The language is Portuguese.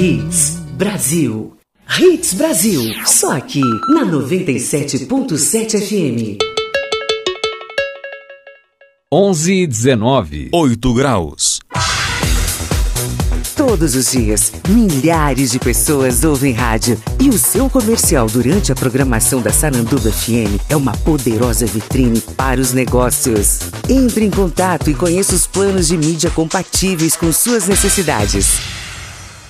Hits Brasil. Hits Brasil, só aqui na 97.7 FM. 11:19, 8 graus. Todos os dias, milhares de pessoas ouvem rádio. E o seu comercial durante a programação da Sananduva FM é uma poderosa vitrine para os negócios. Entre em contato e conheça os planos de mídia compatíveis com suas necessidades.